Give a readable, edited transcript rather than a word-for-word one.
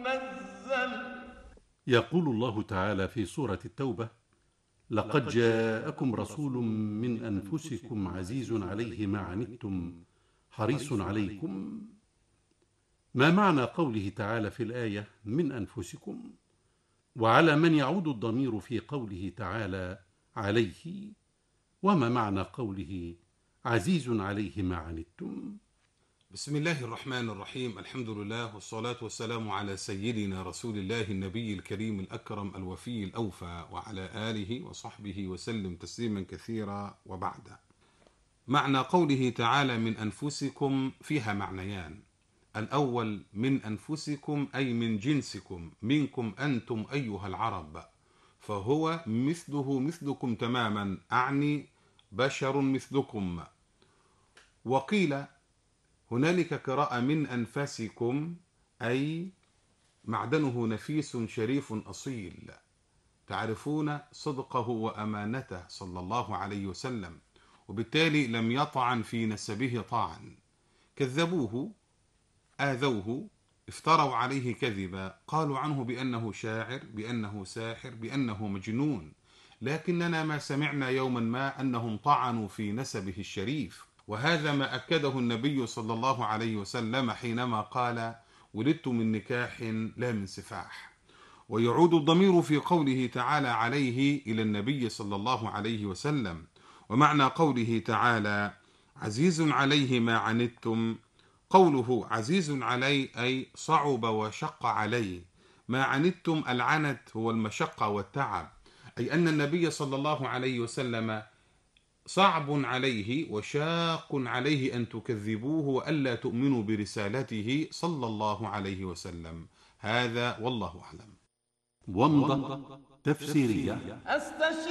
منزل. يقول الله تعالى في سورة التوبة: لقد جاءكم رسول من أنفسكم عزيز عليه ما عنتم حريص عليكم. ما معنى قوله تعالى في الآية من أنفسكم؟ وعلى من يعود الضمير في قوله تعالى عليه؟ وما معنى قوله عزيز عليه ما عنتم؟ بسم الله الرحمن الرحيم. الحمد لله والصلاة والسلام على سيدنا رسول الله النبي الكريم الأكرم الوفي الأوفى وعلى آله وصحبه وسلم تسليما كثيرا. وبعد، معنى قوله تعالى من أنفسكم فيها معنيان. الأول من أنفسكم أي من جنسكم، منكم أنتم أيها العرب، فهو مثله مثلكم تماما، أعني بشر مثلكم. وقيل هنالك قراءة من أنفسكم أي معدنه نفيس شريف أصيل، تعرفون صدقه وأمانته صلى الله عليه وسلم، وبالتالي لم يطعن في نسبه طعن. كذبوه، آذوه، افتروا عليه كذبا، قالوا عنه بأنه شاعر، بأنه ساحر، بأنه مجنون، لكننا ما سمعنا يوما ما أنهم طعنوا في نسبه الشريف. وهذا ما أكده النبي صلى الله عليه وسلم حينما قال ولدت من نكاح لا من سفاح. ويعود الضمير في قوله تعالى عليه إلى النبي صلى الله عليه وسلم. ومعنى قوله تعالى عزيز عليه ما عنتم، قوله عزيز عليه أي صعب وشق عليه، ما عنتم العنت هو المشقة والتعب، أي أن النبي صلى الله عليه وسلم صعب عليه وشاق عليه أن تكذبوه وألا تؤمنوا برسالته صلى الله عليه وسلم. هذا والله أعلم. ومضة تفسيرية.